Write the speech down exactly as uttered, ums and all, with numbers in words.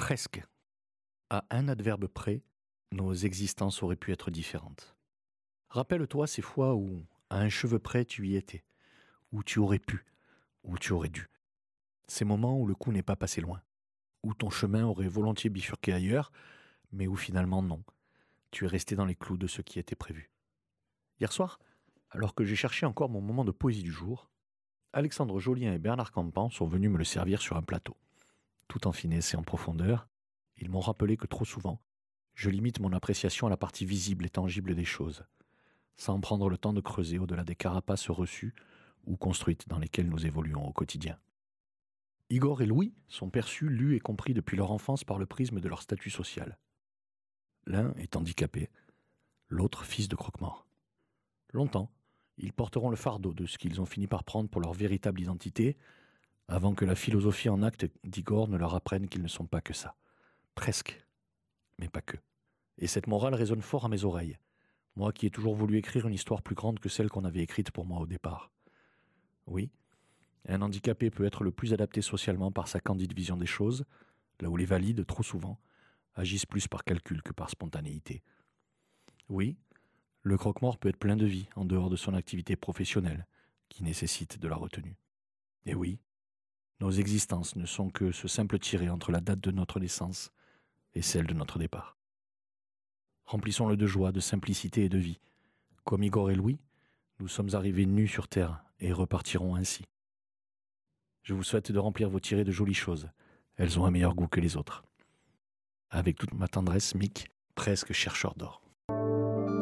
Presque. À un adverbe près, nos existences auraient pu être différentes. Rappelle-toi ces fois où, à un cheveu près, tu y étais, où tu aurais pu, où tu aurais dû. Ces moments où le coup n'est pas passé loin, où ton chemin aurait volontiers bifurqué ailleurs, mais où finalement non. Tu es resté dans les clous de ce qui était prévu. Hier soir, alors que j'ai cherché encore mon moment de poésie du jour, Alexandre Jolien et Bernard Campan sont venus me le servir sur un plateau. Tout en finesse et en profondeur, ils m'ont rappelé que trop souvent, je limite mon appréciation à la partie visible et tangible des choses, sans prendre le temps de creuser au-delà des carapaces reçues ou construites dans lesquelles nous évoluons au quotidien. Igor et Louis sont perçus, lus et compris depuis leur enfance par le prisme de leur statut social. L'un est handicapé, l'autre fils de croque-mort. Longtemps, ils porteront le fardeau de ce qu'ils ont fini par prendre pour leur véritable identité, avant que la philosophie en acte d'Igor ne leur apprenne qu'ils ne sont pas que ça. Presque, mais pas que. Et cette morale résonne fort à mes oreilles, moi qui ai toujours voulu écrire une histoire plus grande que celle qu'on avait écrite pour moi au départ. Oui, un handicapé peut être le plus adapté socialement par sa candide vision des choses, là où les valides, trop souvent, agissent plus par calcul que par spontanéité. Oui, le croque-mort peut être plein de vie en dehors de son activité professionnelle, qui nécessite de la retenue. Et oui, nos existences ne sont que ce simple tiré entre la date de notre naissance et celle de notre départ. Remplissons-le de joie, de simplicité et de vie. Comme Igor et Louis, nous sommes arrivés nus sur terre et repartirons ainsi. Je vous souhaite de remplir vos tirées de jolies choses. Elles ont un meilleur goût que les autres. Avec toute ma tendresse, Mick, presque chercheur d'or.